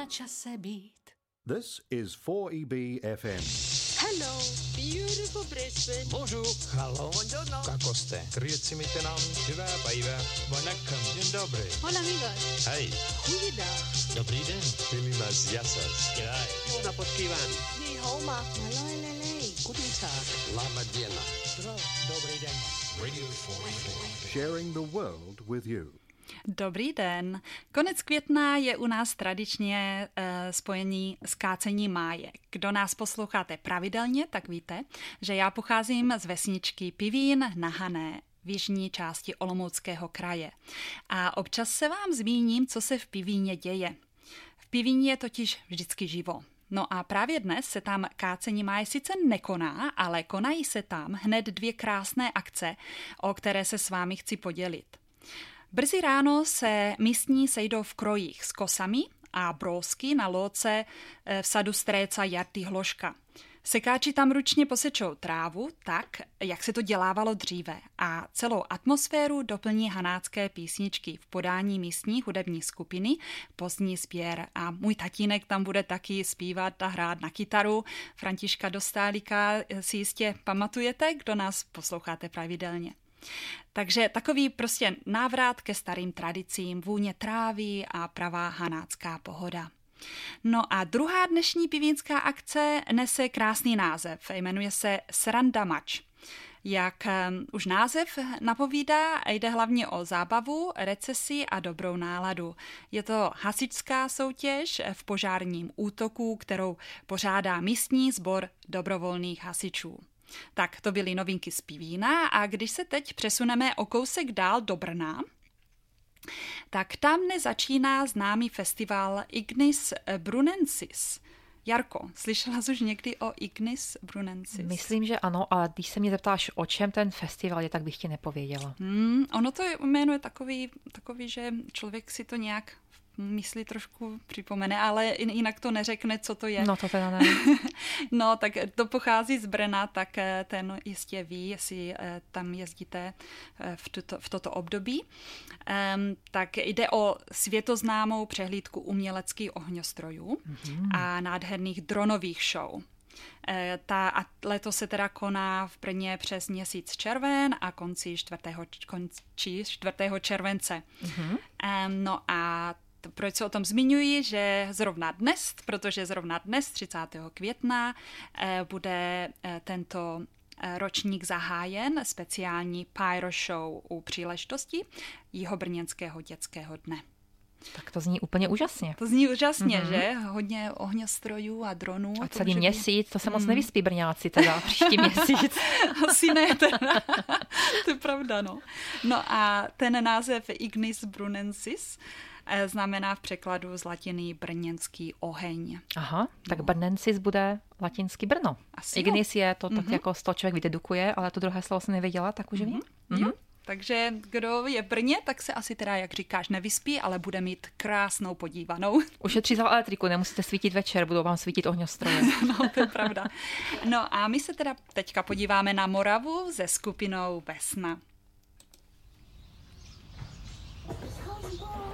na čase být. This is 4EB FM. Hello, beautiful Brisbane. Bonjour. Hello. Buongiorno. Kako jste? Привет, нам. Živé, bajivé. Vanakkam. Dzień dobry. Hola, amigos. Hej. Goeiedag. Dobrý den. Pilimas jasas. G'day. Jona potkivan. Ni hao ma. Maloi. Guten Tag. Lama diena. Dobrý den. Radio 4EB. Sharing the world with you. Dobrý den. Konec května je u nás tradičně spojený s kácením májek. Kdo nás posloucháte pravidelně, tak víte, že já pocházím z vesničky Pivín na Hané v jižní části Olomouckého kraje. A občas se vám zmíním, co se v Pivíně děje. V Pivíně je totiž vždycky živo. No a právě dnes se tam kácení máje sice nekoná, ale konají se tam hned 2 krásné akce, o které se s vámi chci podělit. Brzy ráno se místní sejdou v krojích s kosami a brousky na louce v sadu Stréca Jarty Hloška. Sekáči tam ručně posečou trávu tak, jak se to dělávalo dříve, a celou atmosféru doplní hanácké písničky v podání místní hudební skupiny Pozdní sběr. A můj tatínek tam bude taky zpívat a hrát na kytaru. Františka Dostálika si jistě pamatujete, kdo nás posloucháte pravidelně. Takže takový prostě návrat ke starým tradicím, vůně trávy a pravá hanácká pohoda. No a druhá dnešní pivínská akce nese krásný název, jmenuje se Sranda Mač. Jak už název napovídá, jde hlavně o zábavu, recesi a dobrou náladu. Je to hasičská soutěž v požárním útoku, kterou pořádá místní sbor dobrovolných hasičů. Tak to byly novinky z Pivína, a když se teď přesuneme o kousek dál do Brna, tak tam začíná známý festival Ignis Brunensis. Jarko, slyšela jsi už někdy o Ignis Brunensis? Myslím, že ano, ale když se mě zeptáš, o čem ten festival je, tak bych ti nepověděla. Ono to jméno je takový, že člověk si to nějak myslí trošku připomene, ale jinak to neřekne, co to je. No to teda ne. No, tak to pochází z Brna, tak ten jistě ví, jestli tam jezdíte v toto období. Tak jde o světoznámou přehlídku uměleckých ohňostrojů a nádherných dronových show. Letos se teda koná v Brně přes měsíc červen a končí 4. července. No a proč se o tom zmiňuji, že protože zrovna dnes, 30. května, bude tento ročník zahájen speciální pyro show u příležitosti Jihobrněnského dětského dne. Tak to zní úplně úžasně. To zní úžasně, že? Hodně ohňostrojů a dronů. A celý měsíc, to se moc nevyspí Brňáci teda příští měsíc. Asi ne teda. To je pravda, no. No a ten název Ignis Brunensis znamená v překladu z latiny brněnský oheň. Aha, tak Brnensis bude latinský Brno. Asi Ignis je to tak jako z toho člověk vydedukuje, ale to druhé slovo jsem nevěděla, tak už vím. Jo. Takže kdo je v Brně, tak se asi teda, jak říkáš, nevyspí, ale bude mít krásnou podívanou. Ušetří za elektriku, nemusíte svítit večer, budou vám svítit ohňostroje. No, to je pravda. No a my se teda teďka podíváme na Moravu se skupinou Vesna.